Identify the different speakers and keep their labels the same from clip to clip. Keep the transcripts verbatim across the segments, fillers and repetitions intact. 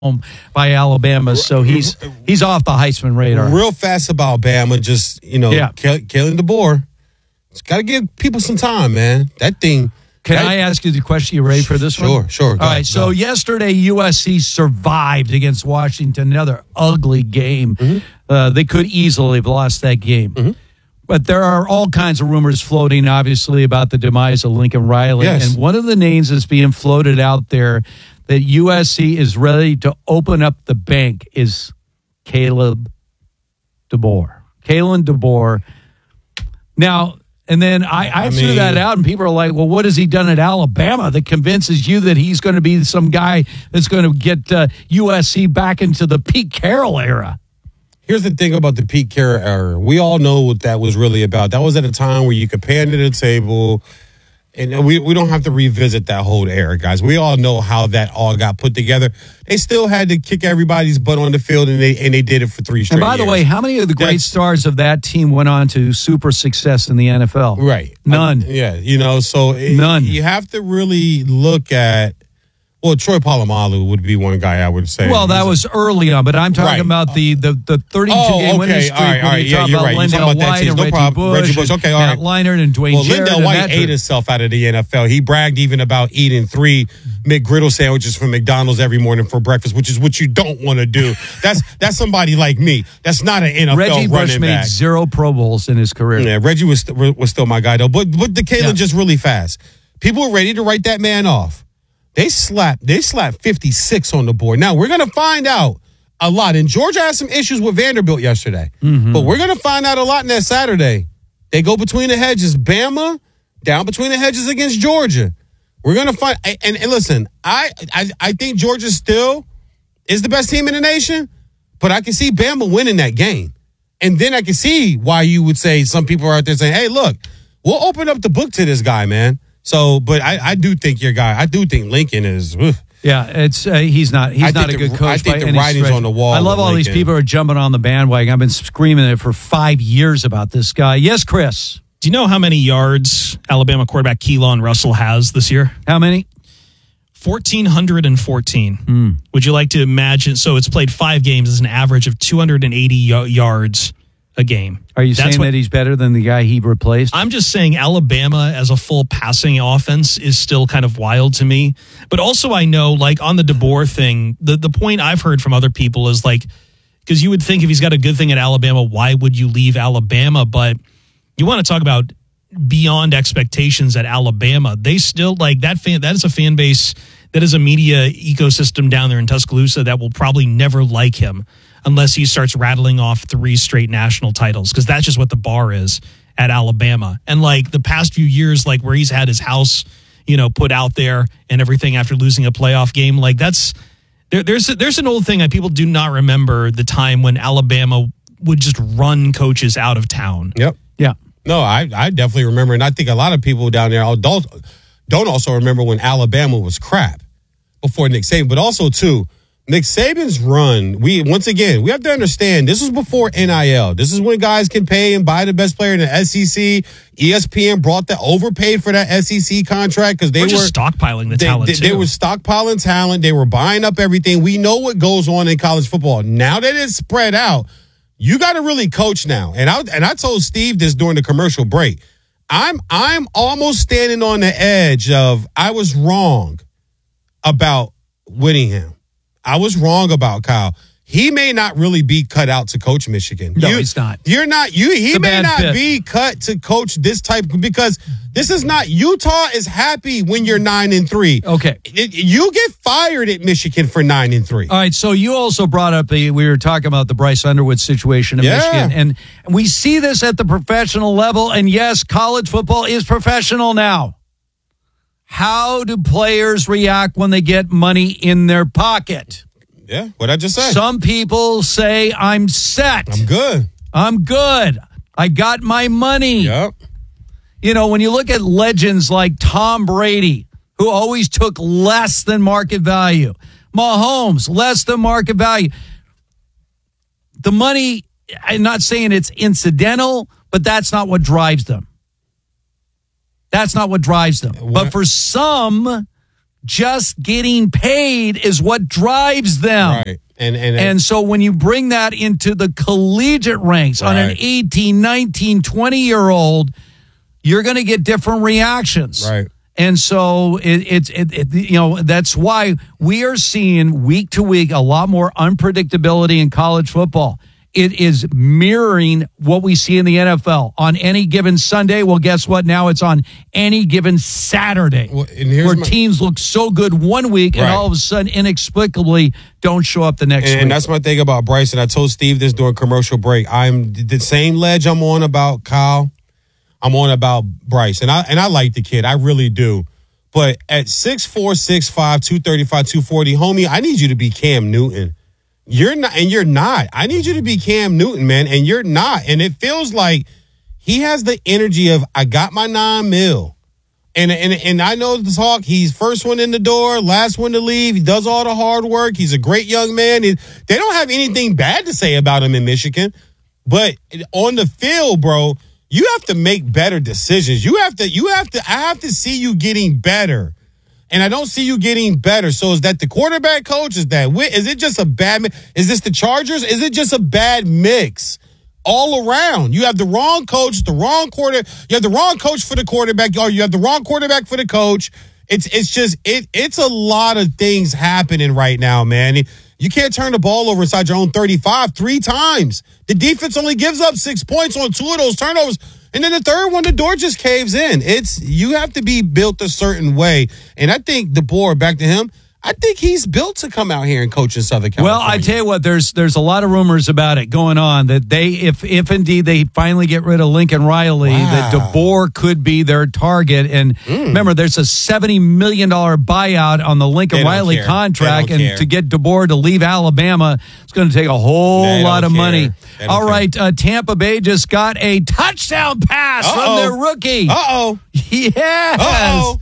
Speaker 1: by Alabama, so he's he's off the Heisman radar.
Speaker 2: Real fast about Bama, just, you know, yeah. kill, killing DeBoer. It's got to give people some time, man. That thing.
Speaker 1: Can
Speaker 2: that,
Speaker 1: I ask you the question? You ready for this
Speaker 2: sure,
Speaker 1: one?
Speaker 2: Sure, sure.
Speaker 1: All
Speaker 2: go,
Speaker 1: right,
Speaker 2: go.
Speaker 1: so yesterday U S C survived against Washington, another ugly game.
Speaker 2: Mm-hmm.
Speaker 1: Uh, they could easily have lost that game.
Speaker 2: Mm-hmm.
Speaker 1: But there are all kinds of rumors floating, obviously, about the demise of Lincoln Riley.
Speaker 2: Yes.
Speaker 1: And one of the names that's being floated out there that U S C is ready to open up the bank is Caleb DeBoer. Kalen DeBoer. Now, and then I, I, I threw mean, that out, and people are like, well, what has he done at Alabama that convinces you that he's going to be some guy that's going to get uh, U S C back into the Pete Carroll era?
Speaker 2: Here's the thing about the Pete Carroll era. We all know what that was really about. That was at a time where you could pay under the table. And we, we don't have to revisit that whole era, guys. We all know how that all got put together. They still had to kick everybody's butt on the field, and they and they did it for three straight years.
Speaker 1: And by the
Speaker 2: years.
Speaker 1: way, how many of the great That's, stars of that team went on to super success in the N F L?
Speaker 2: Right.
Speaker 1: None.
Speaker 2: I, yeah, you know, so it,
Speaker 1: None.
Speaker 2: You have to really look at, well, Troy Polamalu would be one guy I would say.
Speaker 1: Well, that was early on, but I'm talking
Speaker 2: right.
Speaker 1: about the the, the thirty-two
Speaker 2: oh,
Speaker 1: game
Speaker 2: okay.
Speaker 1: winning streak.
Speaker 2: All right, all right.
Speaker 1: Yeah,
Speaker 2: you're right.
Speaker 1: Lindell
Speaker 2: you're talking about that
Speaker 1: White
Speaker 2: team.
Speaker 1: and
Speaker 2: No
Speaker 1: Reggie
Speaker 2: problem.
Speaker 1: Bush,
Speaker 2: Reggie Bush. Okay, all right.
Speaker 1: Matt Leinart and Dwayne
Speaker 2: well,
Speaker 1: Jarrett.
Speaker 2: Lindell White ate himself out of the N F L. He bragged even about eating three McGriddle sandwiches from McDonald's every morning for breakfast, which is what you don't want to do. That's that's somebody like me. That's not an N F L
Speaker 1: Reggie
Speaker 2: running
Speaker 1: Bush made
Speaker 2: back.
Speaker 1: zero Pro Bowls in his career.
Speaker 2: Yeah, Reggie was was still my guy though. But but the Kalen
Speaker 1: Yeah.
Speaker 2: just really fast. People were ready to write that man off. They slapped they slapped fifty-six on the board. Now we're gonna find out a lot. And Georgia had some issues with Vanderbilt yesterday.
Speaker 1: Mm-hmm.
Speaker 2: But we're gonna find out a lot in that Saturday. They go between the hedges. Bama down between the hedges against Georgia. We're gonna find and, and listen, I, I I think Georgia still is the best team in the nation, but I can see Bama winning that game. And then I can see why you would say some people are out there saying, hey, look, we'll open up the book to this guy, man. So, but I, I do think your guy, I do think Lincoln is. Ugh.
Speaker 1: Yeah, it's uh, he's not he's
Speaker 2: I
Speaker 1: not a
Speaker 2: think
Speaker 1: good
Speaker 2: the-
Speaker 1: coach.
Speaker 2: I think
Speaker 1: by
Speaker 2: the
Speaker 1: any
Speaker 2: writing's
Speaker 1: stretch.
Speaker 2: on the wall
Speaker 1: I love
Speaker 2: with
Speaker 1: all these
Speaker 2: Lincoln.
Speaker 1: people who are jumping on the bandwagon. I've been screaming it for five years about this guy. Yes, Chris.
Speaker 3: Do you know how many yards Alabama quarterback Keelan Russell has this year?
Speaker 1: How many?
Speaker 3: one thousand four hundred fourteen.
Speaker 1: Mm.
Speaker 3: Would you like to imagine? So it's played five games. It's an average of two hundred eighty y- yards a game.
Speaker 1: Are you
Speaker 3: That's
Speaker 1: saying
Speaker 3: what,
Speaker 1: that he's better than the guy he replaced?
Speaker 3: I'm just saying Alabama as a full passing offense is still kind of wild to me. But also I know, like, on the DeBoer thing, the, the point I've heard from other people is, like, because you would think if he's got a good thing at Alabama, why would you leave Alabama? But you want to talk about beyond expectations at Alabama. They still, like, that fan, that is a fan base, that is a media ecosystem down there in Tuscaloosa that will probably never like him unless he starts rattling off three straight national titles, because that's just what the bar is at Alabama. And, like, the past few years, like, where he's had his house, you know, put out there and everything after losing a playoff game, like, that's there, there's there's an old thing that people do not remember, the time when Alabama would just run coaches out of town.
Speaker 2: Yep.
Speaker 1: Yeah.
Speaker 2: No, I, I definitely remember. And I think a lot of people down there don't, don't also remember when Alabama was crap before Nick Saban. But also, too, Nick Saban's run, we once again, we have to understand, this was before N I L. This is when guys can pay and buy the best player in the S E C. E S P N brought the overpaid for that S E C contract because they
Speaker 3: We're
Speaker 2: were
Speaker 3: just stockpiling the
Speaker 2: they,
Speaker 3: talent,
Speaker 2: they,
Speaker 3: too.
Speaker 2: they were stockpiling talent. They were buying up everything. We know what goes on in college football. Now that it's spread out, you got to really coach now. And I and I told Steve this during the commercial break. I'm I'm almost standing on the edge of I was wrong about Whittingham. I was wrong about Kyle. He may not really be cut out to coach Michigan.
Speaker 1: No,
Speaker 2: you,
Speaker 1: he's not.
Speaker 2: You're not. You. He
Speaker 1: It's a
Speaker 2: may
Speaker 1: bad
Speaker 2: not
Speaker 1: fit.
Speaker 2: be cut to coach this type because this is not. Utah is happy when you're nine and three.
Speaker 1: Okay.
Speaker 2: It, you get fired at Michigan for nine and three.
Speaker 1: All right, so you also brought up the, we were talking about the Bryce Underwood situation in
Speaker 2: Yeah.
Speaker 1: Michigan, and we see this at the professional level, and yes, college football is professional now. How do players react when they get money in their pocket?
Speaker 2: Yeah, what I just said.
Speaker 1: Some people say, I'm set.
Speaker 2: I'm good.
Speaker 1: I'm good. I got my money.
Speaker 2: Yep.
Speaker 1: You know, when you look at legends like Tom Brady, who always took less than market value, Mahomes, less than market value. The money, I'm not saying it's incidental, but that's not what drives them. That's not what drives them.
Speaker 2: What?
Speaker 1: But for some, just getting paid is what drives them.
Speaker 2: Right. And, and,
Speaker 1: And so when you bring that into the collegiate ranks on an
Speaker 2: Right.
Speaker 1: eighteen, nineteen, twenty-year-old, you're going to get different reactions.
Speaker 2: Right.
Speaker 1: And so it, it's, it, it, you know, that's why we are seeing week to week a lot more unpredictability in college football. It is mirroring what we see in the N F L on any given Sunday. Well, guess what? Now it's on any given Saturday,
Speaker 2: Well, and here's
Speaker 1: where
Speaker 2: my-
Speaker 1: teams look so good one week and
Speaker 2: Right.
Speaker 1: all of a sudden inexplicably don't show up the next
Speaker 2: And,
Speaker 1: week.
Speaker 2: and that's my thing about Bryson. I told Steve this during commercial break. I'm the same ledge I'm on about Kyle. I'm on about Bryce. And I and I like the kid. I really do. But at six four, six five, two thirty-five, two forty, homie, I need you to be Cam Newton. You're not, and you're not. I need you to be Cam Newton, man, and you're not. And it feels like he has the energy of, I got my nine mil. And, and and I know the talk. He's first one in the door, last one to leave. He does all the hard work. He's a great young man. He- they don't have anything bad to say about him in Michigan. But on the field, bro, you have to make better decisions. You have to, you have to, I have to see you getting better. And I don't see you getting better. So is that the quarterback coach? Is that, is it just a bad, mi- is this the Chargers? Is it just a bad mix all around? You have the wrong coach, the wrong quarter, you have the wrong coach for the quarterback, or you have the wrong quarterback for the coach. It's, it's just, it, it's a lot of things happening right now, man. You can't turn the ball over inside your own thirty-five three times. The defense only gives up six points on two of those turnovers. And then the third one, the door just caves in. It's, you have to be built a certain way. And I think DeBoer, back to him, I think he's built to come out here and coach in Southern California.
Speaker 1: Well, I tell you what, there's there's a lot of rumors about it going on that they, if if indeed they finally get rid of Lincoln Riley,
Speaker 2: Wow.
Speaker 1: that DeBoer could be their target. And remember, there's a seventy million dollars buyout on the Lincoln
Speaker 2: They don't
Speaker 1: Riley
Speaker 2: care.
Speaker 1: contract,
Speaker 2: They don't
Speaker 1: and
Speaker 2: care.
Speaker 1: to get DeBoer to leave Alabama, it's going to take a whole
Speaker 2: They
Speaker 1: lot
Speaker 2: don't
Speaker 1: of
Speaker 2: care.
Speaker 1: money.
Speaker 2: They don't
Speaker 1: All
Speaker 2: care.
Speaker 1: right, uh, Tampa Bay just got a touchdown pass
Speaker 2: Uh-oh.
Speaker 1: from their rookie.
Speaker 2: Uh-oh.
Speaker 1: Yes.
Speaker 2: Uh-oh.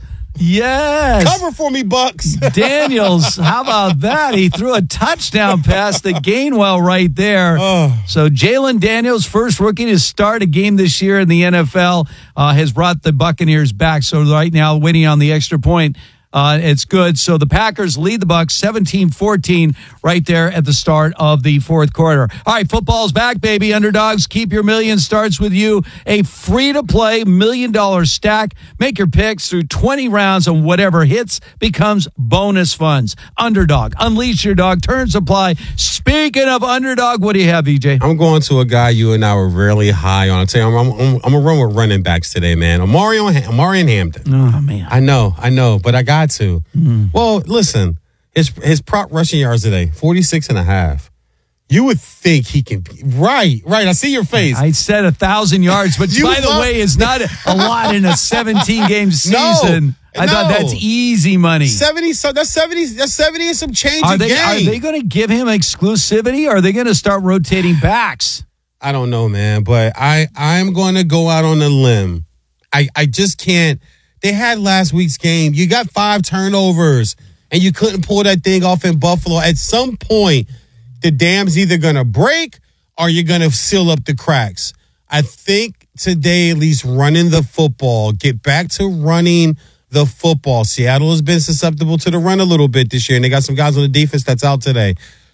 Speaker 1: Yes.
Speaker 2: Cover for me, Bucks.
Speaker 1: Daniels, how about that? He threw a touchdown pass to Gainwell right there.
Speaker 2: Oh.
Speaker 1: So Jalen Daniels, first rookie to start a game this year in the N F L, uh, has brought the Buccaneers back. So right now, waiting on the extra point. Uh, it's good. So the Packers lead the Bucs seventeen fourteen right there at the start of the fourth quarter. All right, football's back, baby. Underdogs, keep your million starts with you. A free-to-play million-dollar stack. Make your picks through twenty rounds, and whatever hits becomes bonus funds. Underdog, unleash your dog. Terms apply. Speaking of Underdog, what do you have, V J?
Speaker 2: I'm going to a guy you and I were really high on. I'll tell you, I'm, I'm, I'm going to run with running backs today, man. Omarion, Omarion Hampton.
Speaker 1: Oh, man.
Speaker 2: I know, I know, but I got to. Well, listen, his his prop rushing yards today, forty-six and a half. You would think he can, right, right. I see your face.
Speaker 1: I said a thousand yards, but
Speaker 2: You
Speaker 1: by the
Speaker 2: love-
Speaker 1: way, it's not a lot in a seventeen-game season. I thought
Speaker 2: no.
Speaker 1: that's easy money.
Speaker 2: seventy, so that's seventy, that's seventy and some change
Speaker 1: Are
Speaker 2: a
Speaker 1: they
Speaker 2: game.
Speaker 1: are they going to give him exclusivity, or are they going to start rotating backs?
Speaker 2: I don't know, man, but I, I'm going to go out on a limb. I, I just can't. They had last week's game. You got five turnovers, and you couldn't pull that thing off in Buffalo. At some point, the dam's either going to break or you're going to seal up the cracks. I think today, at least running the football, get back to running the football. Seattle has been susceptible to the run a little bit this year, and they got some guys on the defense that's out today.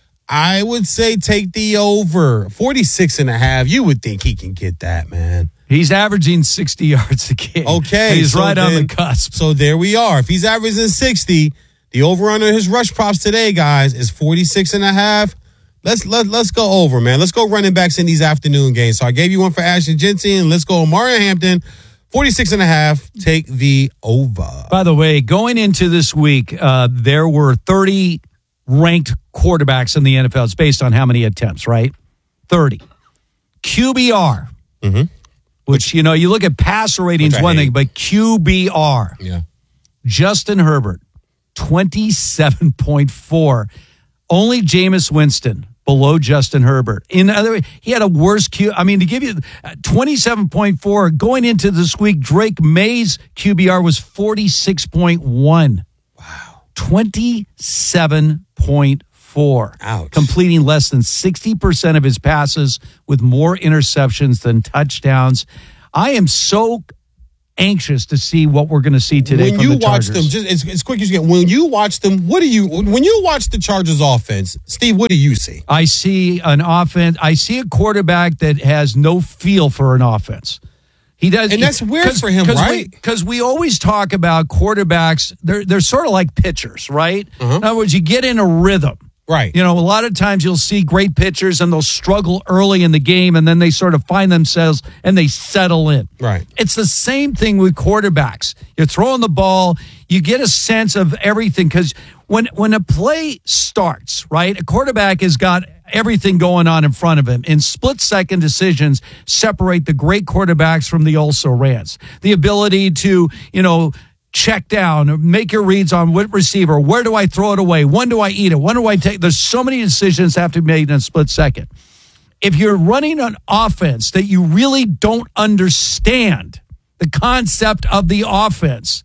Speaker 2: I would say take the over. forty-six and a half. You would think he can get that, man.
Speaker 1: He's averaging sixty yards a game.
Speaker 2: Okay.
Speaker 1: He's
Speaker 2: so
Speaker 1: right on
Speaker 2: then-
Speaker 1: the cusp.
Speaker 2: So there we are. If he's averaging sixty, the over under his rush props today, guys, is forty-six and a half. Let's let, let's go over, man. Let's go running backs in these afternoon games. So I gave you one for Ashton Jensen. Let's go Omarion Hampton. forty-six and a half. Take the over.
Speaker 1: By the way, going into this week, uh, there were thirty ranked quarterbacks in the N F L. It's based on how many attempts, right? thirty. Q B R.
Speaker 2: Mm-hmm.
Speaker 1: Which, you know, you look at passer ratings,
Speaker 2: Which I
Speaker 1: one
Speaker 2: hate.
Speaker 1: thing, but Q B R.
Speaker 2: Yeah.
Speaker 1: Justin Herbert, twenty-seven point four. Only Jameis Winston below Justin Herbert. In other, he had a worse Q. I mean, to give you twenty-seven point four going into this week, Drake May's Q B R was forty-six point one.
Speaker 2: Wow.
Speaker 1: twenty-seven point four.
Speaker 2: Ouch.
Speaker 1: Completing less than sixty percent of his passes with more interceptions than touchdowns. I am so anxious to see what we're going to see today.
Speaker 2: When
Speaker 1: from
Speaker 2: you
Speaker 1: the
Speaker 2: watch
Speaker 1: Chargers.
Speaker 2: them, just as, as quick as you can, when you watch them, what do you, when you watch the Chargers offense, Steve, what do you see?
Speaker 1: I see an offense. I see a quarterback that has no feel for an offense. He does,
Speaker 2: and that's weird for him, right?
Speaker 1: Because we, we always talk about quarterbacks. They're they're sort of like pitchers, right?
Speaker 2: Uh-huh.
Speaker 1: In other words, you get in a rhythm.
Speaker 2: Right.
Speaker 1: You know, a lot of times you'll see great pitchers and they'll struggle early in the game and then they sort of find themselves and they settle in.
Speaker 2: Right.
Speaker 1: It's the same thing with quarterbacks. You're throwing the ball, you get a sense of everything because when when a play starts, right, a quarterback has got everything going on in front of him. And split-second decisions separate the great quarterbacks from the also-rans. The ability to, you know, check down, make your reads on what receiver, where do I throw it away, when do I eat it, when do I take, there's so many decisions that have to be made in a split second. If you're running an offense that you really don't understand the concept of the offense,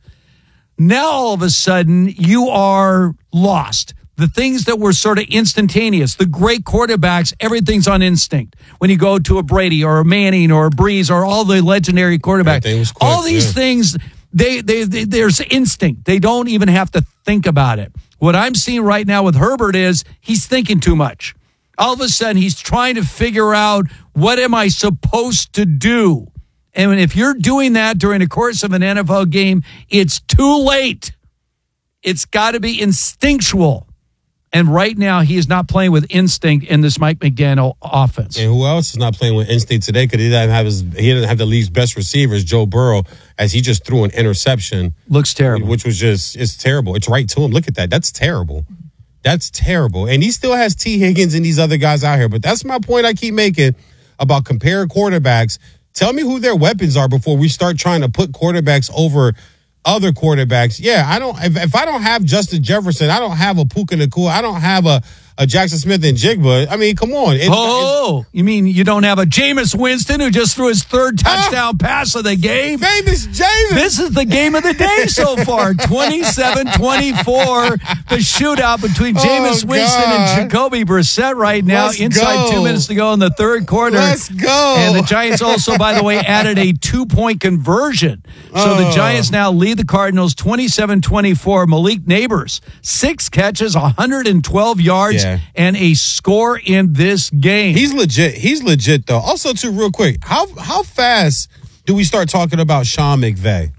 Speaker 1: now all of a sudden you are lost. The things that were sort of instantaneous, the great quarterbacks, everything's on instinct. When you go to a Brady or a Manning or a Breeze or all the legendary quarterbacks,
Speaker 2: quick,
Speaker 1: all these
Speaker 2: yeah. things,
Speaker 1: They, they, they, there's instinct. They don't even have to think about it. What I'm seeing right now with Herbert is he's thinking too much. All of a sudden, he's trying to figure out, what am I supposed to do? And if you're doing that during the course of an N F L game, it's too late. It's got to be instinctual. And right now, he is not playing with instinct in this Mike McDaniel offense.
Speaker 2: And who else is not playing with instinct today? Because he didn't have his, he didn't have the league's best receivers, Joe Burrow, as he just threw an interception.
Speaker 1: Looks terrible.
Speaker 2: Which was just, it's terrible. It's right to him. Look at that. That's terrible. That's terrible. And he still has T. Higgins and these other guys out here. But that's my point I keep making about comparing quarterbacks. Tell me who their weapons are before we start trying to put quarterbacks over other quarterbacks. Yeah, I don't. If, if I don't have Justin Jefferson, I don't have a Puka Nacua, I don't have a, a Jackson Smith and Jigba. I mean, come on. It's,
Speaker 1: oh,
Speaker 2: it's,
Speaker 1: you mean you don't have a Jameis Winston who just threw his third touchdown uh, pass of the game?
Speaker 2: Famous Jameis.
Speaker 1: This is the game of the day so far. twenty-seven twenty-four, the shootout between Jameis
Speaker 2: oh,
Speaker 1: Winston and Jacoby Brissett right now.
Speaker 2: Let's
Speaker 1: inside
Speaker 2: go.
Speaker 1: two minutes to go in the third quarter.
Speaker 2: Let's go.
Speaker 1: And the Giants also, by the way, added a two-point conversion. So
Speaker 2: oh.
Speaker 1: the Giants now lead the Cardinals twenty-seven twenty-four. Malik Neighbors, six catches, one hundred twelve yards,
Speaker 2: yeah.
Speaker 1: and a score in this game.
Speaker 2: He's legit. He's legit, though. Also, too, real quick, how how fast do we start talking about Sean McVay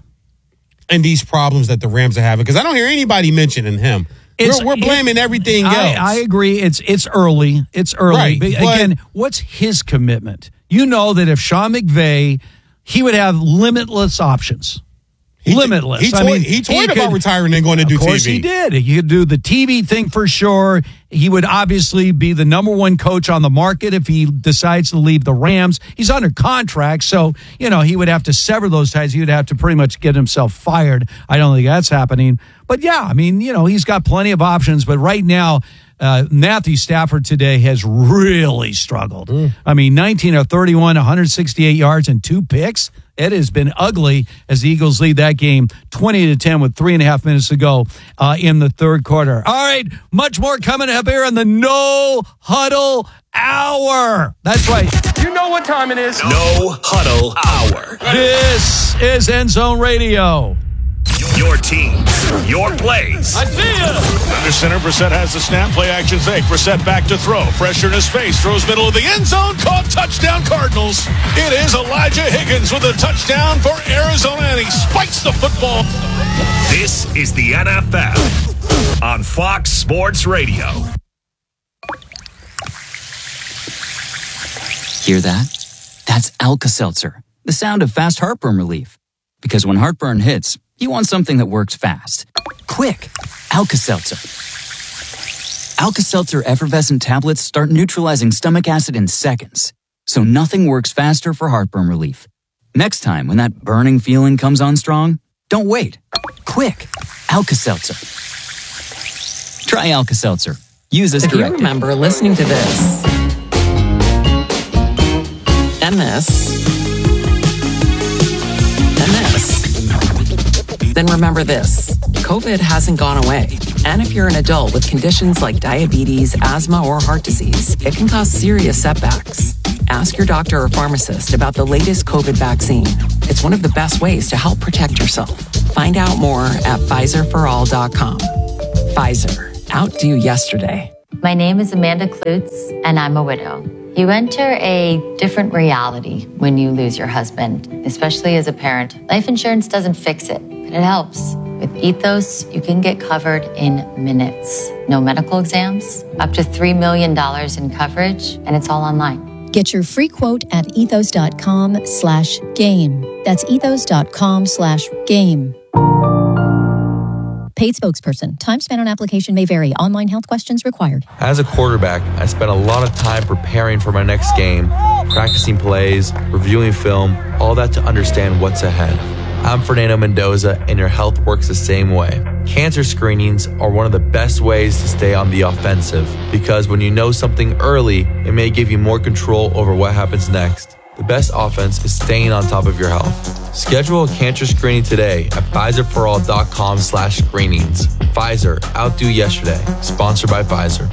Speaker 2: and these problems that the Rams are having? Because I don't hear anybody mentioning him. We're, we're blaming
Speaker 1: it,
Speaker 2: everything
Speaker 1: I,
Speaker 2: else.
Speaker 1: I agree. It's it's early. It's early.
Speaker 2: Right,
Speaker 1: but
Speaker 2: but,
Speaker 1: again, what's his commitment? You know that if Sean McVay, he would have limitless options.
Speaker 2: He,
Speaker 1: limitless.
Speaker 2: He, toy,
Speaker 1: I mean,
Speaker 2: he toyed
Speaker 1: he
Speaker 2: about
Speaker 1: could,
Speaker 2: retiring and going to do T V.
Speaker 1: Of course he did. He could do the T V thing for sure. He would obviously be the number one coach on the market if he decides to leave the Rams. He's under contract, so, you know, he would have to sever those ties. He would have to pretty much get himself fired. I don't think that's happening. But, yeah, I mean, you know, he's got plenty of options. But right now, uh, Matthew Stafford today has really struggled. Mm. I mean, nineteen of thirty-one, one hundred sixty-eight yards and two picks. It has been ugly as the Eagles lead that game twenty to ten with three and a half minutes to go uh, in the third quarter. All right, much more coming up here on the No Huddle Hour. That's right.
Speaker 4: You know what time it is.
Speaker 5: No Huddle Hour.
Speaker 1: This is End Zone Radio.
Speaker 5: Your teams, your plays.
Speaker 4: I see ya.
Speaker 6: Under center, Brissett has the snap, play action fake. Brissett back to throw. Pressure in his face. Throws middle of the end zone. Caught touchdown Cardinals. It is Elijah Higgins with a touchdown for Arizona, and he spikes the football.
Speaker 5: This is the N F L on Fox Sports Radio.
Speaker 7: Hear that? That's Alka-Seltzer, the sound of fast heartburn relief. Because when heartburn hits, you want something that works fast. Quick, Alka-Seltzer. Alka-Seltzer effervescent tablets start neutralizing stomach acid in seconds, so nothing works faster for heartburn relief. Next time when that burning feeling comes on strong, don't wait. Quick, Alka-Seltzer. Try Alka-Seltzer. Use as
Speaker 8: if
Speaker 7: directed.
Speaker 8: If you remember listening to this, and this, and this, then remember this. COVID hasn't gone away. And if you're an adult with conditions like diabetes, asthma, or heart disease, it can cause serious setbacks. Ask your doctor or pharmacist about the latest COVID vaccine. It's one of the best ways to help protect yourself. Find out more at Pfizer for all dot com. Pfizer. Outdo yesterday.
Speaker 4: My name is Amanda Klutz, and I'm a widow. You enter a different reality when you lose your husband, especially as a parent. Life insurance doesn't fix it, but it helps. With Ethos, you can get covered in minutes. No medical exams, up to three million dollars in coverage, and it's all online.
Speaker 9: Get your free quote at ethos.com slash game. That's ethos.com slash game. Paid spokesperson. Time spent on application may vary. Online health questions required.
Speaker 10: As a quarterback, I spent a lot of time preparing for my next game, practicing plays, reviewing film, all that to understand what's ahead. I'm Fernando Mendoza, and your health works the same way. Cancer screenings are one of the best ways to stay on the offensive, because when you know something early, it may give you more control over what happens next. The best offense is staying on top of your health. Schedule a cancer screening today at Pfizer for all dot com slash screenings. Pfizer, outdo yesterday. Sponsored by Pfizer.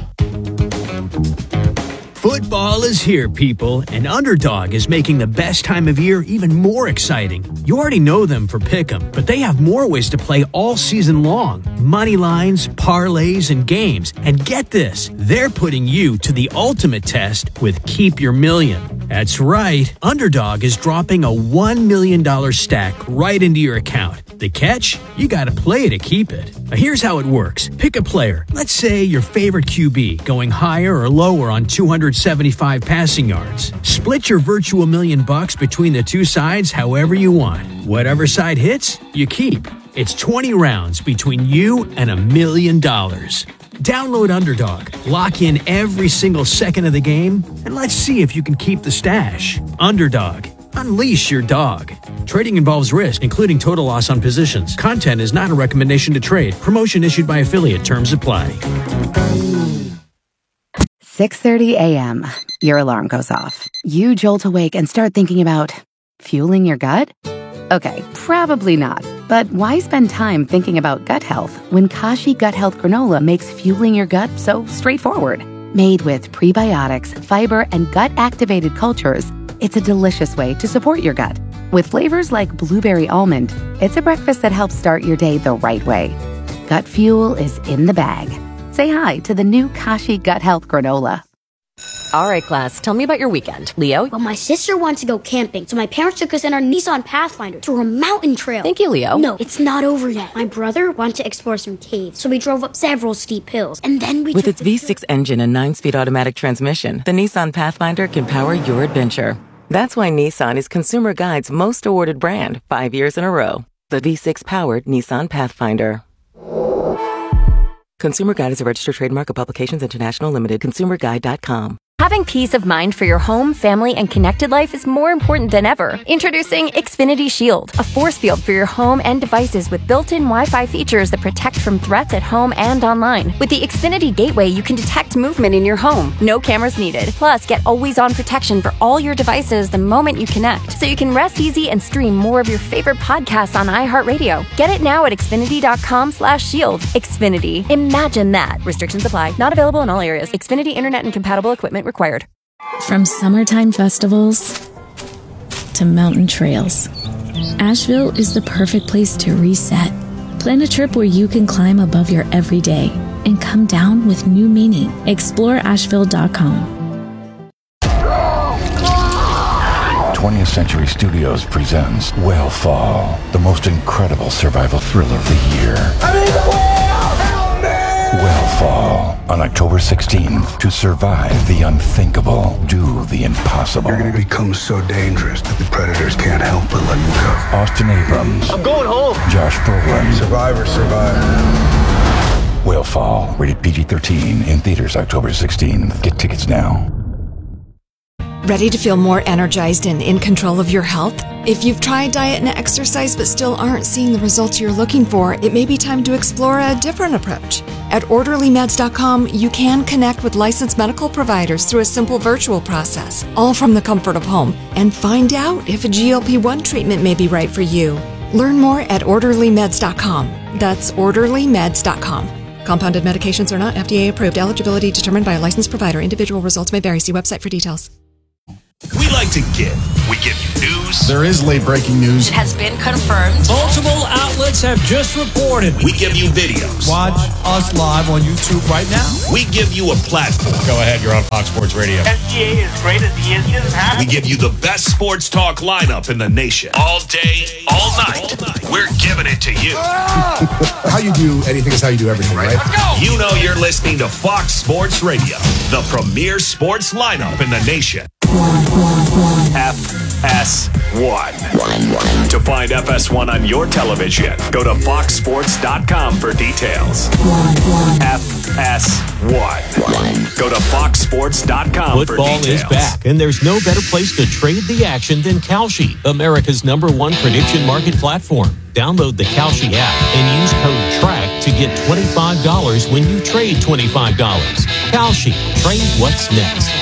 Speaker 11: Football is here, people, and Underdog is making the best time of year even more exciting. You already know them for Pick'em, but they have more ways to play all season long. Money lines, parlays, and games. And get this, they're putting you to the ultimate test with Keep Your Million. That's right, Underdog is dropping a one million dollars stack right into your account. The catch? You gotta play to keep it. Now here's how it works. Pick a player. Let's say your favorite Q B, going higher or lower on two hundred seventy-five passing yards. Split your virtual million bucks between the two sides however you want. Whatever side hits, you keep. It's twenty rounds between you and a million dollars. Download Underdog, lock in every single second of the game, and let's see if you can keep the stash. Underdog. Unleash your dog. Trading involves risk, including total loss on positions. Content is not a recommendation to trade. Promotion issued by affiliate. Terms apply.
Speaker 12: six thirty a.m. Your alarm goes off. You jolt awake and start thinking about fueling your gut? Okay, probably not. But why spend time thinking about gut health when Kashi Gut Health Granola makes fueling your gut so straightforward? Made with prebiotics, fiber, and gut-activated cultures, it's a delicious way to support your gut. With flavors like blueberry almond, it's a breakfast that helps start your day the right way. Gut fuel is in the bag. Say hi to the new Kashi Gut Health Granola.
Speaker 13: All right, class, tell me about your weekend. Leo?
Speaker 14: Well, my sister wants to go camping, so my parents took us in our Nissan Pathfinder to a mountain trail.
Speaker 13: Thank you, Leo.
Speaker 14: No, it's not over yet. My brother wanted to explore some caves, so we drove up several steep hills, and then we
Speaker 8: With
Speaker 14: took
Speaker 8: its V six engine and nine-speed automatic transmission, the Nissan Pathfinder can power your adventure. That's why Nissan is Consumer Guide's most awarded brand five years in a row. The V six-powered Nissan Pathfinder. Consumer Guide is a registered trademark of Publications International Limited. consumer guide dot com.
Speaker 15: Having peace of mind for your home, family, and connected life is more important than ever. Introducing Xfinity Shield, a force field for your home and devices with built-in Wi-Fi features that protect from threats at home and online. With the Xfinity Gateway, you can detect movement in your home. No cameras needed. Plus, get always-on protection for all your devices the moment you connect, so you can rest easy and stream more of your favorite podcasts on iHeartRadio. Get it now at xfinity.com slash shield. Xfinity. Imagine that. Restrictions apply. Not available in all areas. Xfinity Internet and compatible equipment required.
Speaker 16: From summertime festivals to mountain trails, Asheville is the perfect place to reset. Plan a trip where you can climb above your everyday and come down with new meaning. Explore asheville dot com.
Speaker 17: twentieth Century Studios presents Whale the most incredible survival thriller of the year. I'm in the whale! Whale on October sixteenth. To survive the unthinkable, do the impossible.
Speaker 18: You're going to become so dangerous that the predators can't help but let you go.
Speaker 17: Austin Abrams.
Speaker 18: I'm going home.
Speaker 17: Josh Brolin.
Speaker 18: Survivor, survivor.
Speaker 17: Whale rated P G thirteen in theaters October sixteenth. Get tickets now.
Speaker 19: Ready to feel more energized and in control of your health? If you've tried diet and exercise but still aren't seeing the results you're looking for, it may be time to explore a different approach. At orderly meds dot com, you can connect with licensed medical providers through a simple virtual process, all from the comfort of home, and find out if a G L P one treatment may be right for you. Learn more at orderly meds dot com. That's orderly meds dot com. Compounded medications are not F D A approved. Eligibility determined by a licensed provider. Individual results may vary. See website for details.
Speaker 5: We like to give. We give you news.
Speaker 20: There is late breaking news.
Speaker 21: It has been confirmed.
Speaker 22: Multiple outlets have just reported.
Speaker 5: We give you videos.
Speaker 22: Watch us live on YouTube right now.
Speaker 5: We give you a platform.
Speaker 2: Go ahead, you're on Fox Sports Radio.
Speaker 23: S G A is great as he is. He doesn't have
Speaker 5: We give you the best sports talk lineup in the nation. All day, all night. We're giving it to you.
Speaker 20: How you do anything is how you do everything, right?
Speaker 5: You know you're listening to Fox Sports Radio, the premier sports lineup in the nation. F S one. To find F S one on your television, go to fox sports dot com for details. F S one. Go to fox sports dot com for
Speaker 24: Football
Speaker 5: details.
Speaker 24: is back, and there's no better place to trade the action than Kalshi, America's number one prediction market platform. Download the Kalshi app and use code TRACK to get twenty-five dollars when you trade twenty-five dollars. Kalshi, trade what's next.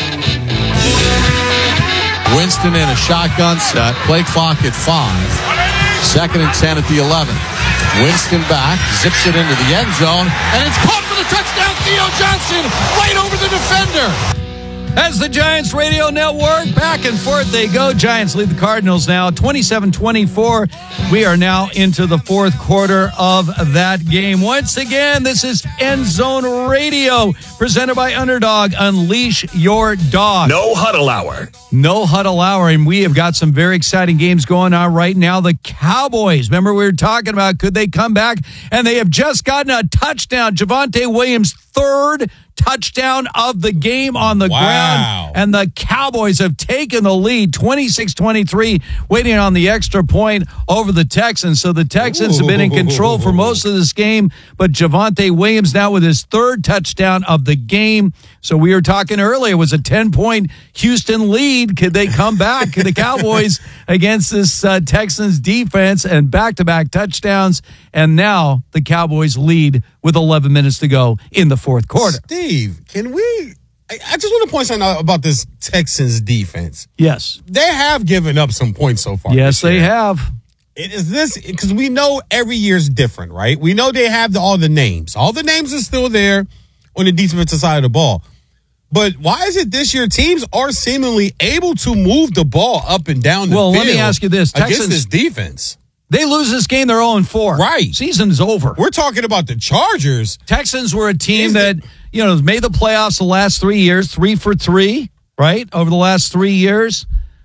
Speaker 25: Winston in a shotgun set. Play clock at five. Second and ten at the eleven. Winston back, zips it into the end zone, and it's caught for the touchdown. Theo Johnson right over the defender.
Speaker 1: As the Giants radio network, back and forth they go. Giants lead the Cardinals now twenty-seven twenty-four. We are now into the fourth quarter of that game. Once again, this is End Zone Radio, presented by Underdog. Unleash your dog.
Speaker 5: No huddle hour.
Speaker 1: No huddle hour, and we have got some very exciting games going on right now. The Cowboys, remember we were talking about, could they come back? And they have just gotten a touchdown. Javonte Williams' third touchdown of the game on the
Speaker 2: Wow.
Speaker 1: ground. And the Cowboys have taken the lead, twenty-six twenty-three, waiting on the extra point over the Texans. So the Texans have been in control for most of this game, but Javonte Williams now with his third touchdown of the game. So we were talking earlier, it was a ten-point Houston lead. Could they come back? Could the Cowboys against this uh, Texans defense and back-to-back touchdowns? And now the Cowboys lead with eleven minutes to go in the fourth quarter.
Speaker 2: Steve, can we... I, I just want to point something out about this Texans defense.
Speaker 1: Yes.
Speaker 2: They have given up some points so far.
Speaker 1: Yes, they have.
Speaker 2: It is this, because we know every year's different, right? We know they have the, all the names. All the names are still there on the defensive side of the ball. But why is it this year teams are seemingly able to move the ball up and down the
Speaker 1: well,
Speaker 2: field?
Speaker 1: Well, let me ask you this.
Speaker 2: Against
Speaker 1: Texans,
Speaker 2: this defense.
Speaker 1: They lose this game, they're oh and four.
Speaker 2: Right.
Speaker 1: Season's over.
Speaker 2: We're talking about the Chargers.
Speaker 1: Texans were a team that, you know, made the playoffs the last three years, three for three, right? Over the last three years.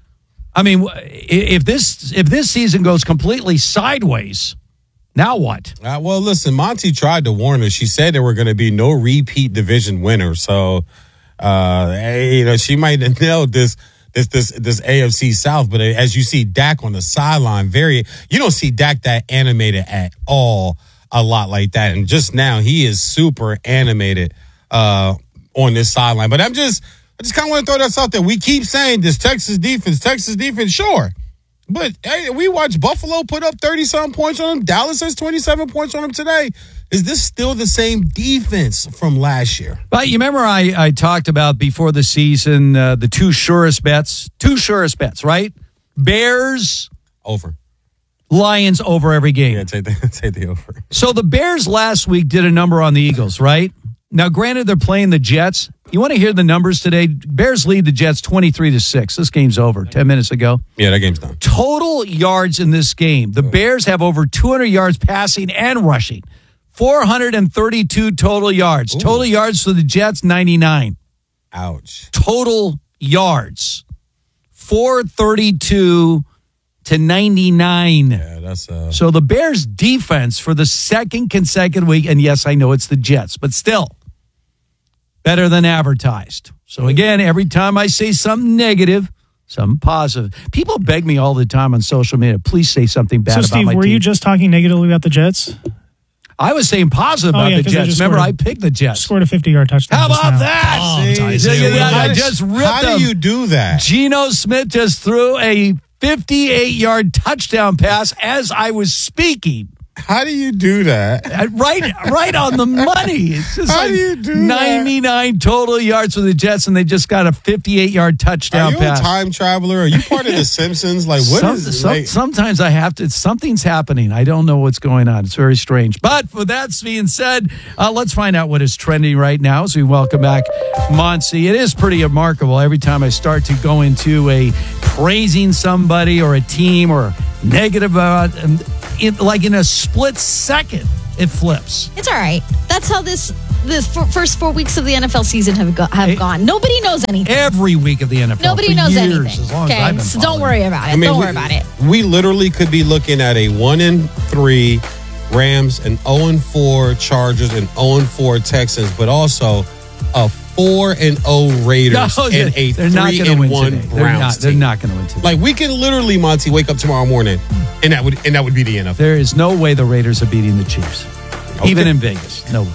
Speaker 1: I mean, if this if this season goes completely sideways, now what?
Speaker 2: Uh, well, listen, Monty tried to warn us. She said there were going to be no repeat division winners. So, uh, you know, she might have nailed this. This this this A F C South, but as you see Dak on the sideline, very you don't see Dak that animated at all a lot like that. And just now he is super animated uh, on this sideline. But I'm just I just kind of want to throw this out there. We keep saying this Texas defense, Texas defense, sure. But hey, we watched Buffalo put up thirty-something points on them. Dallas has twenty-seven points on them today. Is this still the same defense from last year?
Speaker 1: But you remember I, I talked about before the season, uh, the two surest bets, two surest bets, right? Bears.
Speaker 2: Over.
Speaker 1: Lions over every game.
Speaker 2: Yeah, take the, take the over.
Speaker 1: So the Bears last week did a number on the Eagles, right? Now, granted, they're playing the Jets. You want to hear the numbers today? Bears lead the Jets twenty-three to six. This game's over ten minutes ago.
Speaker 2: Yeah, that game's done.
Speaker 1: Total yards in this game. The Bears have over two hundred yards passing and rushing. four hundred thirty-two total yards. Ooh. Total yards for the Jets, ninety-nine.
Speaker 2: Ouch.
Speaker 1: Total yards. four thirty-two to ninety-nine.
Speaker 2: Yeah, that's uh
Speaker 1: So the Bears defense for the second consecutive week, and yes, I know it's the Jets, but still better than advertised. So again, every time I say something negative, something positive. People beg me all the time on social media, please say something bad
Speaker 3: so,
Speaker 1: about
Speaker 3: Steve,
Speaker 1: my
Speaker 3: were
Speaker 1: team.
Speaker 3: you just talking negatively about the Jets?
Speaker 1: I was saying positive
Speaker 3: oh,
Speaker 1: about
Speaker 3: yeah,
Speaker 1: the Jets. Remember,
Speaker 3: a,
Speaker 1: I picked the Jets.
Speaker 3: Scored a fifty-yard touchdown.
Speaker 1: How about
Speaker 3: now.
Speaker 1: that?
Speaker 3: Oh,
Speaker 1: See, I, I just ripped
Speaker 2: How
Speaker 1: them.
Speaker 2: do you do that?
Speaker 1: Geno Smith just threw a fifty-eight-yard touchdown pass as I was speaking.
Speaker 2: How do you do that?
Speaker 1: Right, right on the money. It's just
Speaker 2: How
Speaker 1: like
Speaker 2: do you do
Speaker 1: ninety-nine
Speaker 2: that?
Speaker 1: total yards for the Jets, and they just got a fifty-eight yard touchdown
Speaker 2: Are you
Speaker 1: pass.
Speaker 2: a time traveler? Are you part of the Simpsons? Like, what
Speaker 1: Some-
Speaker 2: is?
Speaker 1: some-
Speaker 2: like,
Speaker 1: sometimes I have to. Something's happening. I don't know what's going on. It's very strange. But with that being said, uh, let's find out what is trending right now as we welcome back Monty. It is pretty remarkable every time I start to go into a praising somebody or a team or negative about, um, it, like in a split second, it flips.
Speaker 4: It's all right. That's how this the f- first four weeks of the N F L season have go- have it, gone. Nobody knows anything.
Speaker 1: Every week of the N F L.
Speaker 4: Nobody
Speaker 1: for
Speaker 4: knows
Speaker 1: years,
Speaker 4: anything.
Speaker 1: As long
Speaker 4: okay,
Speaker 1: as I've been
Speaker 4: so don't
Speaker 1: following.
Speaker 4: worry about it.
Speaker 2: I mean,
Speaker 4: don't
Speaker 2: we,
Speaker 4: worry about it.
Speaker 2: We literally could be looking at a one and three Rams, an zero and four Chargers, and zero and four Texans, but also a four and zero Raiders
Speaker 1: No,
Speaker 2: and a
Speaker 1: they're not
Speaker 2: three
Speaker 1: gonna
Speaker 2: and
Speaker 1: win
Speaker 2: one
Speaker 1: today. They're
Speaker 2: Browns
Speaker 1: not, they're
Speaker 2: team.
Speaker 1: not going to win today.
Speaker 2: Like, we can literally, Monty, wake up tomorrow morning, and that would and that would be the N F L.
Speaker 1: There is no way the Raiders are beating the Chiefs,
Speaker 2: Okay.
Speaker 1: even in Vegas. No way.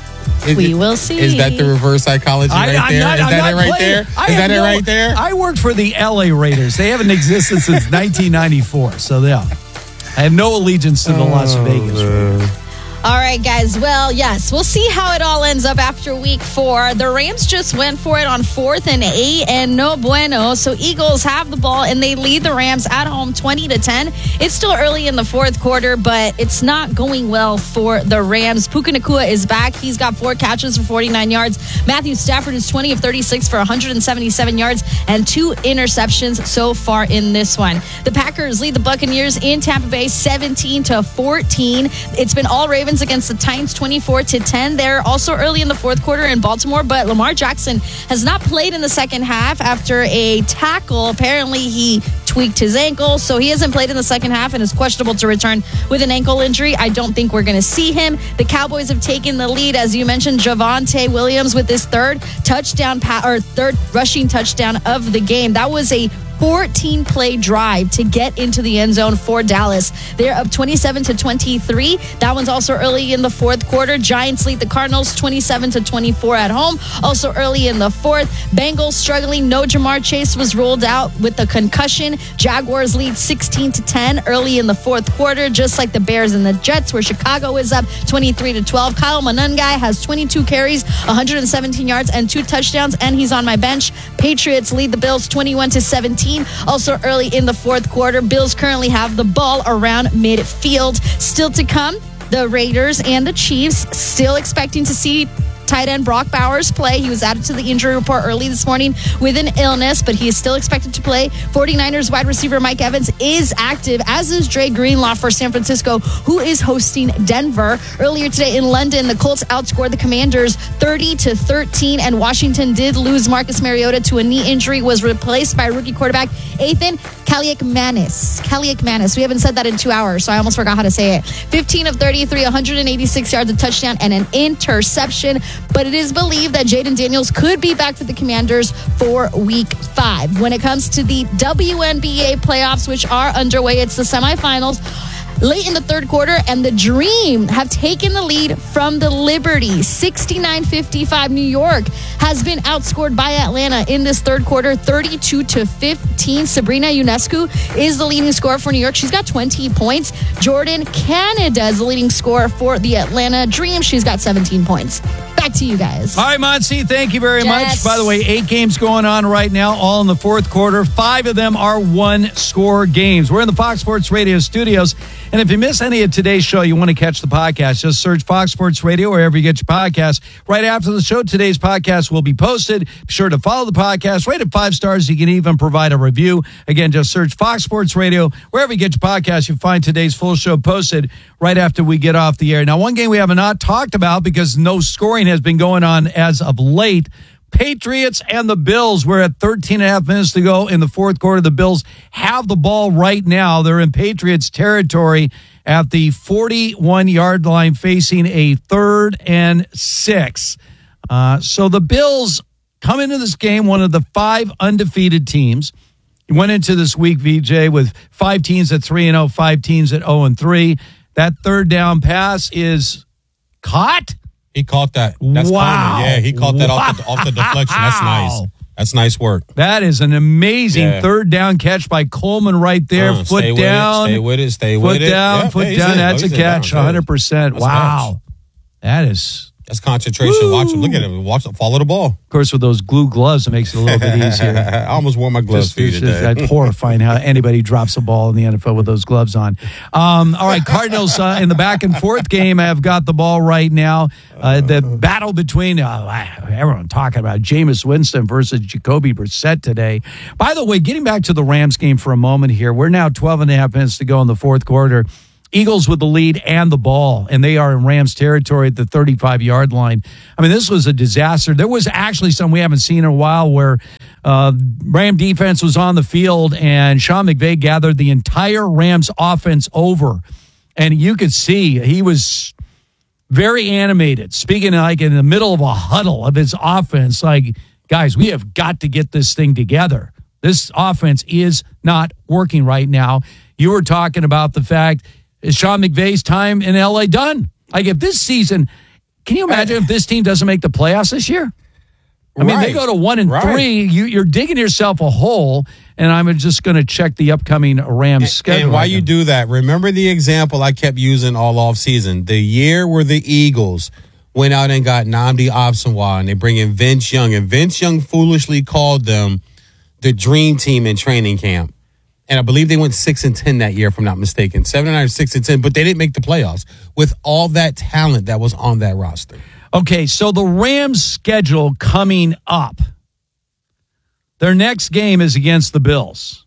Speaker 2: Is
Speaker 4: We
Speaker 2: it-
Speaker 4: will see.
Speaker 2: Is that the reverse psychology
Speaker 1: I-
Speaker 2: right
Speaker 1: I'm
Speaker 2: there?
Speaker 1: not-
Speaker 2: Is
Speaker 1: I'm
Speaker 2: that
Speaker 1: not
Speaker 2: it right
Speaker 1: playing.
Speaker 2: there?
Speaker 1: I
Speaker 2: Is
Speaker 1: have
Speaker 2: that it
Speaker 1: no-
Speaker 2: right there?
Speaker 1: I worked for the L A Raiders. They haven't existed since nineteen ninety-four. So yeah, I have no allegiance to the Las Vegas Raiders.
Speaker 4: All right, guys. Well, yes, we'll see how it all ends up after week four. The Rams just went for it on fourth and eight, and no bueno. So Eagles have the ball, and they lead the Rams at home twenty to ten. It's still early in the fourth quarter, but it's not going well for the Rams. Puka Nacua is back. He's got four catches for forty-nine yards. Matthew Stafford is twenty of thirty-six for one hundred seventy-seven yards and two interceptions so far in this one. The Packers lead the Buccaneers in Tampa Bay seventeen to fourteen. It's been all Ravens against the Titans twenty-four to ten. They're also early in the fourth quarter in Baltimore, but Lamar Jackson has not played in the second half after a tackle. Apparently he tweaked his ankle, so he hasn't played in the second half and is questionable to return with an ankle injury. I don't think we're going to see him. The Cowboys have taken the lead, as you mentioned, Javonte Williams with his third touchdown pa- or third rushing touchdown of the game. That was a fourteen play drive to get into the end zone for Dallas. They're up twenty-seven to twenty-three. That one's also early in the fourth quarter. Giants lead the Cardinals twenty-seven to twenty-four at home. Also early in the fourth. Bengals struggling. No Jamar Chase was ruled out with the concussion. Jaguars lead sixteen to ten early in the fourth quarter, just like the Bears and the Jets, where Chicago is up twenty-three to twelve. Kyle Monangai has twenty-two carries, one hundred seventeen yards, and two touchdowns, and he's on my bench. Patriots lead the Bills twenty-one to seventeen. Also early in the fourth quarter, Bills currently have the ball around midfield. Still to come, the Raiders and the Chiefs, still expecting to see tight end Brock Bowers play. He was added to the injury report early this morning with an illness, but he is still expected to play. forty-niners wide receiver Mike Evans is active, as is Dre Greenlaw for San Francisco, who is hosting Denver. Earlier today in London, the Colts outscored the Commanders thirty to thirteen, and Washington did lose Marcus Mariota to a knee injury, was replaced by rookie quarterback Ethan Kaliakmanis. Kaliakmanis. We haven't said that in two hours, so I almost forgot how to say it. fifteen of thirty-three, one hundred eighty-six yards, a touchdown, and an interception. But it is believed that Jaden Daniels could be back for the Commanders for week five. When it comes to the W N B A playoffs, which are underway, it's the semifinals. Late in the third quarter, and the Dream have taken the lead from the Liberty. sixty-nine fifty-five. New York has been outscored by Atlanta in this third quarter, thirty-two to fifteen. Sabrina Ionescu is the leading scorer for New York. She's got twenty points. Jordan Canada is the leading scorer for the Atlanta Dream. She's got seventeen points. Back to you guys.
Speaker 1: All right, Monty, thank you very
Speaker 4: Yes.
Speaker 1: much. By the way, eight games going on right now, all in the fourth quarter. Five of them are one-score games. We're in the Fox Sports Radio studios, and if you miss any of today's show, you want to catch the podcast, just search Fox Sports Radio wherever you get your podcasts. Right after the show, today's podcast will be posted. Be sure to follow the podcast, rate it five stars. You can even provide a review. Again, just search Fox Sports Radio wherever you get your podcast. You'll find today's full show posted right after we get off the air. Now, one game we have not talked about because no scoring has been going on as of late. Patriots and the Bills. We're at thirteen and a half minutes to go in the fourth quarter. The Bills have the ball right now. They're in Patriots territory at the forty-one yard line, facing a third and six. Uh, so the Bills come into this game, one of the five undefeated teams. You went into this week, V J, with five teams at three and oh, five teams at oh and three. That third down pass is caught.
Speaker 2: He caught that. That's
Speaker 1: wow.
Speaker 2: Coleman. Yeah, he caught that
Speaker 1: wow.
Speaker 2: off the, off the deflection. That's nice. That's nice work.
Speaker 1: That is an amazing
Speaker 2: Yeah.
Speaker 1: third down catch by Coleman right there.
Speaker 2: Uh,
Speaker 1: foot
Speaker 2: stay with
Speaker 1: down.
Speaker 2: it, stay with it, stay
Speaker 1: foot
Speaker 2: with it.
Speaker 1: down,
Speaker 2: Yep,
Speaker 1: foot
Speaker 2: yeah, he's
Speaker 1: down.
Speaker 2: in.
Speaker 1: That's
Speaker 2: Oh,
Speaker 1: a
Speaker 2: he's in.
Speaker 1: catch,
Speaker 2: Down.
Speaker 1: one hundred percent.
Speaker 2: That's a
Speaker 1: Wow. That is...
Speaker 2: That's concentration. Watch him. Look at him. Watch him. Follow the ball.
Speaker 1: Of course, with those glue gloves, it makes it a little bit easier.
Speaker 2: I almost wore my gloves
Speaker 1: Just,
Speaker 2: for you
Speaker 1: it's
Speaker 2: today.
Speaker 1: just, that's horrifying how anybody drops a ball in the N F L with those gloves on. Um, all right, Cardinals uh, in the back and forth game have got the ball right now. Uh, the battle between uh, everyone talking about Jameis Winston versus Jacoby Brissett today. By the way, getting back to the Rams game for a moment here, we're now twelve and a half minutes to go in the fourth quarter. Eagles with the lead and the ball, and they are in Rams territory at the thirty-five-yard line. I mean, this was a disaster. There was actually some we haven't seen in a while where uh, Ram defense was on the field, and Sean McVay gathered the entire Rams offense over. And you could see he was very animated, speaking like in the middle of a huddle of his offense, like, guys, we have got to get this thing together. This offense is not working right now. You were talking about the fact, is Sean McVay's time in L A done? Like, if this season, can you imagine if this team doesn't make the playoffs this year? I mean,
Speaker 2: Right.
Speaker 1: they go to one and
Speaker 2: Right.
Speaker 1: three. You, you're digging yourself a hole, and I'm just going to check the upcoming Rams schedule.
Speaker 2: And while
Speaker 1: right
Speaker 2: you
Speaker 1: now.
Speaker 2: do that, remember the example I kept using all off season. The year where the Eagles went out and got Nnamdi Asomugha, and they bring in Vince Young, and Vince Young foolishly called them the dream team in training camp. And I believe they went six and ten that year, if I'm not mistaken. Seven and nine, six and ten, but they didn't make the playoffs with all that talent that was on that roster.
Speaker 1: Okay, so the Rams' schedule coming up. Their next game is against the Bills.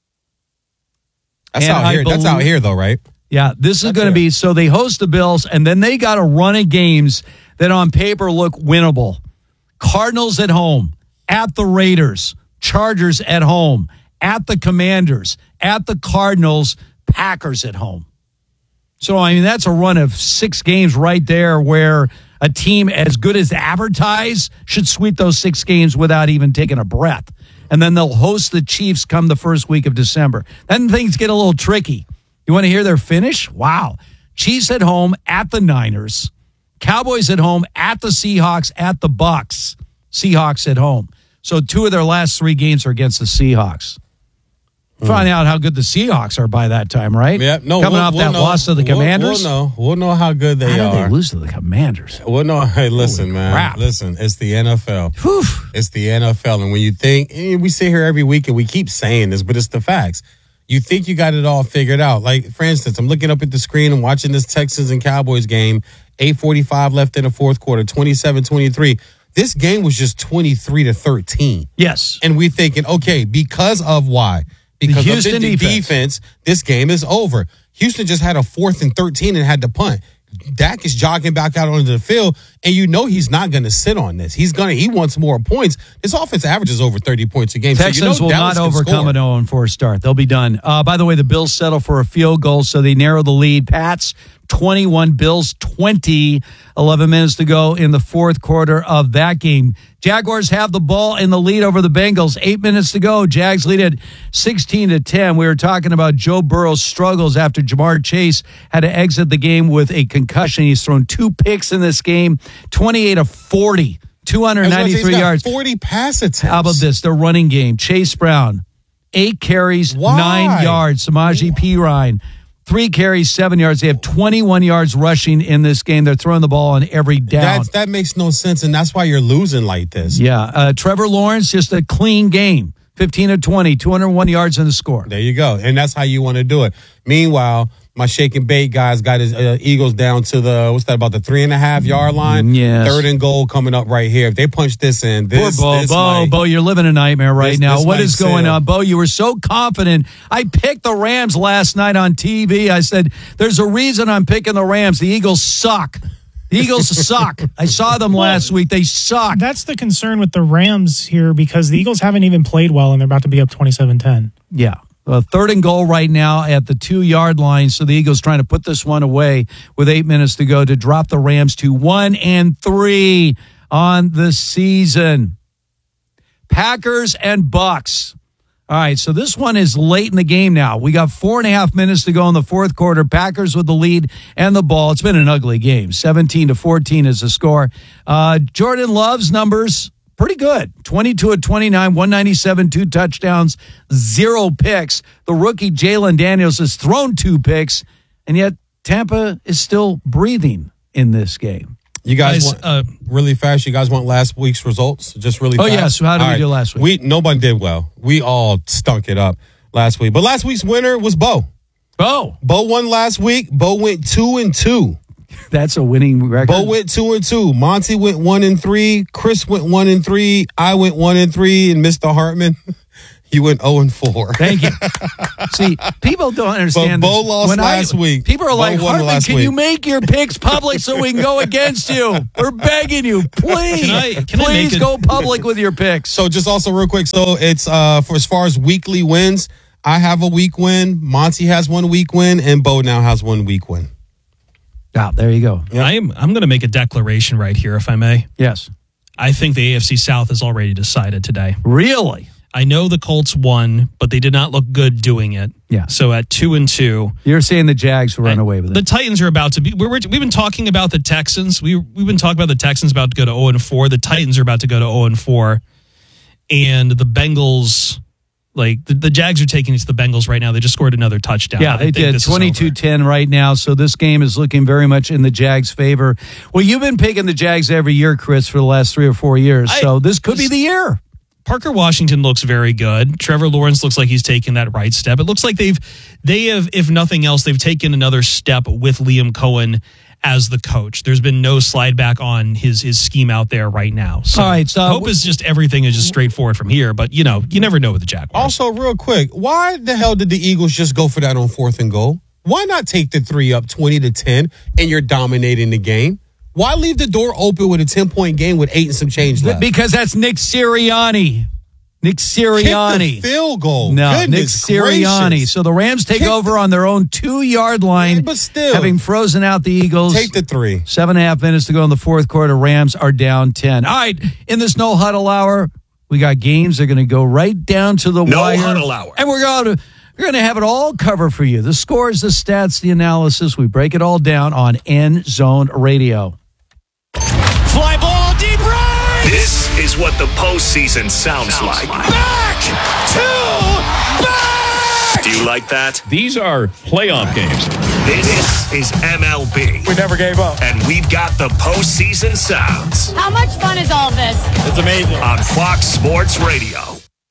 Speaker 2: That's
Speaker 1: And
Speaker 2: out
Speaker 1: I
Speaker 2: here. That's
Speaker 1: believe-
Speaker 2: out here, though, right?
Speaker 1: Yeah, this is going to be, so they host the Bills, and then they got a run of games that on paper look winnable. Cardinals at home, at the Raiders, Chargers at home, at the Commanders, at the Cardinals, Packers at home. So, I mean, that's a run of six games right there where a team as good as advertised should sweep those six games without even taking a breath. And then they'll host the Chiefs come the first week of December. Then things get a little tricky. You want to hear their finish? Wow. Chiefs at home at the Niners. Cowboys at home at the Seahawks, at the Bucks. Seahawks at home. So two of their last three games are against the Seahawks. Find out how good the Seahawks are by that time, right?
Speaker 2: Yeah, no,
Speaker 1: Coming
Speaker 2: we'll,
Speaker 1: off
Speaker 2: we'll
Speaker 1: that
Speaker 2: know.
Speaker 1: loss to the
Speaker 2: We'll-
Speaker 1: Commanders.
Speaker 2: We'll, know. We'll know how good they
Speaker 1: How
Speaker 2: are.
Speaker 1: did they lose to the Commanders?
Speaker 2: Well, no, hey, listen,
Speaker 1: Holy
Speaker 2: man.
Speaker 1: crap.
Speaker 2: Listen, it's the N F L.
Speaker 1: Whew.
Speaker 2: It's the N F L. And when you think, eh, we sit here every week and we keep saying this, but it's the facts. You think you got it all figured out. Like, for instance, I'm looking up at the screen and watching this Texans and Cowboys game, eight forty-five left in the fourth quarter, twenty-seven twenty-three. This game was just twenty-three to thirteen.
Speaker 1: Yes.
Speaker 2: And we thinking, okay, because of why? Because
Speaker 1: Houston
Speaker 2: of the
Speaker 1: defense.
Speaker 2: defense, this game is over. Houston just had a fourth and thirteen and had to punt. Dak is jogging back out onto the field, and you know he's not going to sit on this. He's going to. He wants more points. His offense averages over thirty points a game.
Speaker 1: Texans
Speaker 2: so you know
Speaker 1: will
Speaker 2: Dallas
Speaker 1: not
Speaker 2: can
Speaker 1: overcome
Speaker 2: score.
Speaker 1: an oh and four start. They'll be done. Uh, by the way, the Bills settle for a field goal, so they narrow the lead. Pats twenty-one, Bills twenty. eleven minutes to go in the fourth quarter of that game. Jaguars have the ball in the lead over the Bengals. Eight minutes to go. Jags lead at sixteen to ten. We were talking about Joe Burrow's struggles after Jamar Chase had to exit the game with a concussion. He's thrown two picks in this game, twenty-eight of forty, two hundred ninety-three
Speaker 2: He's got
Speaker 1: yards.
Speaker 2: forty pass attempts.
Speaker 1: How about this? Their running game. Chase Brown, eight carries,
Speaker 2: Why?
Speaker 1: nine yards. Samaje Perine, three carries, seven yards. They have twenty-one yards rushing in this game. They're throwing the ball on every down.
Speaker 2: That, that makes no sense, and that's why you're losing like this.
Speaker 1: Yeah. Uh, Trevor Lawrence, just a clean game. fifteen of twenty, two hundred one yards in the score.
Speaker 2: There you go. And that's how you want to do it. Meanwhile, my shake and bake guys got his uh, Eagles down to the, what's that, about the three and a half yard line?
Speaker 1: Yes.
Speaker 2: Third and goal coming up right here. If they punch this in, this,
Speaker 1: Poor Bo.
Speaker 2: this
Speaker 1: Bo,
Speaker 2: might-
Speaker 1: Bo, you're living a nightmare right
Speaker 2: This-
Speaker 1: now.
Speaker 2: this
Speaker 1: What
Speaker 2: might
Speaker 1: is going
Speaker 2: sell.
Speaker 1: on? Bo, you were so confident. I picked the Rams last night on T V. I said, there's a reason I'm picking the Rams. The Eagles suck. The Eagles suck. I saw them last week. They suck.
Speaker 6: That's the concern with the Rams here because the Eagles haven't even played well and they're about to be up twenty-seven ten.
Speaker 1: Yeah. Uh, third and goal right now at the two-yard line. So the Eagles trying to put this one away with eight minutes to go to drop the Rams to one and three on the season. Packers and Bucks. All right, so this one is late in the game now. We got four and a half minutes to go in the fourth quarter. Packers with the lead and the ball. It's been an ugly game. seventeen to fourteen is the score. Uh, Jordan Love's numbers pretty good. twenty-two of twenty-nine, one ninety-seven, two touchdowns, zero picks. The rookie Jalen Daniels has thrown two picks, and yet Tampa is still breathing in this game.
Speaker 2: You guys,
Speaker 3: Guys,
Speaker 2: want,
Speaker 3: uh,
Speaker 2: really fast, you guys want last week's results? Just really
Speaker 1: Oh,
Speaker 2: fast?
Speaker 1: yes. How did
Speaker 2: All
Speaker 1: we do last week?
Speaker 2: We Nobody did well. We all stunk it up last week. But last week's winner was Bo.
Speaker 1: Bo.
Speaker 2: Bo won last week. Bo went two and two.
Speaker 1: That's a winning record.
Speaker 2: Bo went two and two. Monty went one and three. Chris went one and three. I went one and three. And Mister Hartman, he went zero and four.
Speaker 1: Thank you. See, people don't understand
Speaker 2: But Bo
Speaker 1: this.
Speaker 2: lost
Speaker 1: When I-
Speaker 2: last week.
Speaker 1: People are
Speaker 2: Bo
Speaker 1: like,
Speaker 2: won
Speaker 1: Hartman,
Speaker 2: last
Speaker 1: can
Speaker 2: week."
Speaker 1: you make your picks public so we can go against you? We're begging you. Please.
Speaker 3: Can I- can I
Speaker 1: please
Speaker 3: make it-
Speaker 1: go public with your picks.
Speaker 2: So just also real quick. So it's uh for as far as weekly wins, I have a week win. Monty has one week win, and Bo now has one week win.
Speaker 1: Ah, there you go.
Speaker 3: I am. I'm going to make a declaration right here, if I may.
Speaker 1: Yes.
Speaker 3: I think the A F C South is already decided today.
Speaker 1: Really?
Speaker 3: I know the Colts won, but they did not look good doing it.
Speaker 1: Yeah.
Speaker 3: So at two and two,
Speaker 1: You're saying the Jags will run away with it.
Speaker 3: the Titans are about to be. We're, we're, we've been talking about the Texans. We we've been talking about the Texans about to go to zero and four. The Titans are about to go to zero and four, and the Bengals. Like the, the Jags are taking it to the Bengals right now. They just scored another touchdown.
Speaker 1: Yeah,
Speaker 3: I
Speaker 1: they
Speaker 3: think
Speaker 1: did
Speaker 3: this is
Speaker 1: twenty-two ten right now. So this game is looking very much in the Jags' favor. Well, you've been picking the Jags every year, Chris, for the last three or four years.
Speaker 3: I-
Speaker 1: so this could be the year.
Speaker 3: Parker Washington looks very good. Trevor Lawrence looks like he's taken that right step. It looks like they've, they have, if nothing else, they've taken another step with Liam Cohen as the coach. There's been no slide back on his his scheme out there right now. So,
Speaker 1: All right, so-
Speaker 3: hope is just everything is just straightforward from here. But you know, you never know with the Jaguars.
Speaker 2: Also, real quick, why the hell did the Eagles just go for that on fourth and goal? Why not take the three up twenty to ten and you're dominating the game? Why leave the door open with a ten-point game with eight and some change left?
Speaker 1: Because that's Nick Sirianni. Nick Sirianni.
Speaker 2: Kick the field goal.
Speaker 1: No,
Speaker 2: Goodness
Speaker 1: Nick Sirianni.
Speaker 2: gracious.
Speaker 1: So the Rams take
Speaker 2: Kick
Speaker 1: over on their own two-yard line,
Speaker 2: Yeah, but still.
Speaker 1: having frozen out the Eagles.
Speaker 2: Take the three.
Speaker 1: Seven and a half minutes to go in the fourth quarter. Rams are down ten. All right, in this no huddle hour, we got games that are going to go right down to the
Speaker 5: No
Speaker 1: wire.
Speaker 5: huddle hour.
Speaker 1: And we're going to we're going to have it all covered for you. The scores, the stats, the analysis. We break it all down on End Zone Radio.
Speaker 22: Fly ball deep right.
Speaker 5: This is what the postseason sounds like.
Speaker 22: Back to back.
Speaker 5: Do you like that?
Speaker 7: These are playoff games.
Speaker 5: This is M L B.
Speaker 22: We never gave up.
Speaker 5: And we've got the postseason sounds
Speaker 9: How much fun is all this?
Speaker 22: It's amazing.
Speaker 5: on Fox Sports Radio.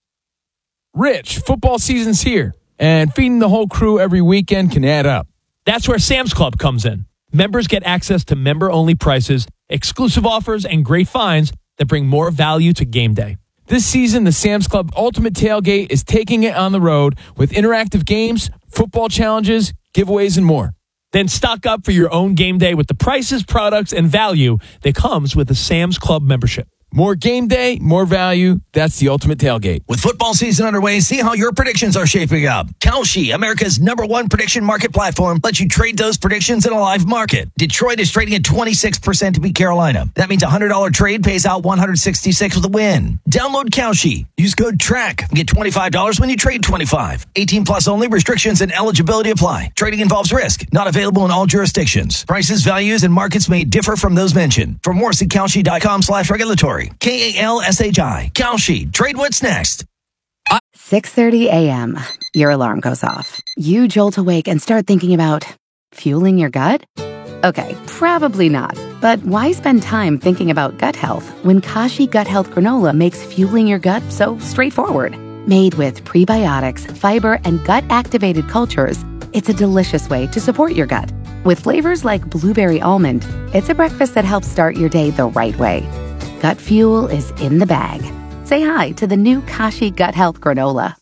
Speaker 10: Rich, football season's here, and feeding the whole crew every weekend can add up. That's where Sam's Club comes in. Members get access to member-only prices, exclusive offers, and great finds that bring more value to game day. This season, the Sam's Club Ultimate Tailgate is taking it on the road with interactive games, football challenges, giveaways, and more. Then stock up for your own game day with the prices, products, and value that comes with a Sam's Club membership. More game day, more value. That's the Ultimate Tailgate.
Speaker 11: With football season underway, see how your predictions are shaping up. Kalshi, America's number one prediction market platform, lets you trade those predictions in a live market. Detroit is trading at twenty-six percent to beat Carolina. That means a one hundred dollars trade pays out one hundred sixty-six with a win. Download Kalshi. Use code TRACK and get twenty-five dollars when you trade twenty-five. eighteen plus only. Restrictions and eligibility apply. Trading involves risk. Not available in all jurisdictions. Prices, values, and markets may differ from those mentioned. For more, see Kalshi.com slash regulatory. K A L S H I. Kalshi. Trade what's next.
Speaker 12: six thirty a.m. Your alarm goes off. You jolt awake and start thinking about fueling your gut? Okay, probably not. But why spend time thinking about gut health when Kashi Gut Health Granola makes fueling your gut so straightforward? Made with prebiotics, fiber, and gut-activated cultures, it's a delicious way to support your gut. With flavors like blueberry almond, it's a breakfast that helps start your day the right way. Gut fuel is in the bag. Say hi to the new Kashi Gut Health Granola.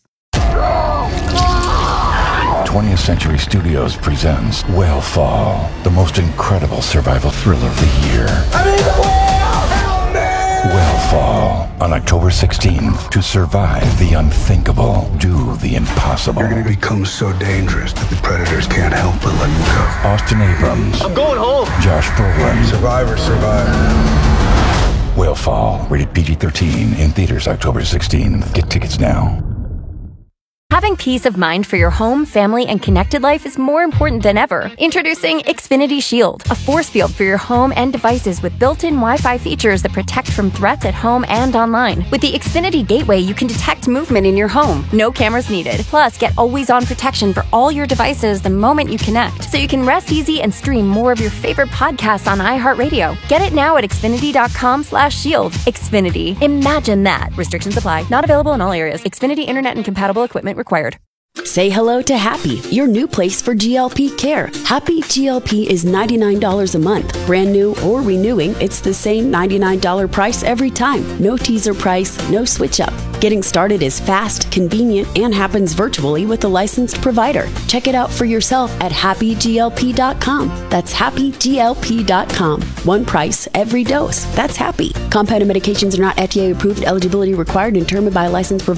Speaker 17: twentieth Century Studios presents Whale Fall, the most incredible survival thriller of the year.
Speaker 22: I mean, help me!
Speaker 17: Whale Fall, on October sixteenth. To survive the unthinkable, do the impossible.
Speaker 18: You're going to become so dangerous that the predators can't help but let you go.
Speaker 17: Austin Abrams,
Speaker 22: I'm going home.
Speaker 17: Josh Brolin.
Speaker 18: Survivor, survivor.
Speaker 17: Whale Fall, rated P G thirteen, in theaters October sixteenth. Get tickets now.
Speaker 15: Having peace of mind for your home, family, and connected life is more important than ever. Introducing Xfinity Shield, a force field for your home and devices with built-in Wi-Fi features that protect from threats at home and online. With the Xfinity Gateway, you can detect movement in your home. No cameras needed. Plus, get always-on protection for all your devices the moment you connect, so you can rest easy and stream more of your favorite podcasts on iHeartRadio. Get it now at Xfinity.com slash shield. Xfinity. Imagine that. Restrictions apply. Not available in all areas. Xfinity Internet and compatible equipment required.
Speaker 8: Say hello to Happy, your new place for G L P care. Happy G L P is ninety-nine dollars a month. Brand new or renewing, it's the same ninety-nine dollars price every time. No teaser price, no switch up. Getting started is fast, convenient, and happens virtually with a licensed provider. Check it out for yourself at happy G L P dot com. That's happy G L P dot com. One price, every dose. That's Happy. Compounded medications are not F D A approved. Eligibility required and determined by a licensed provider.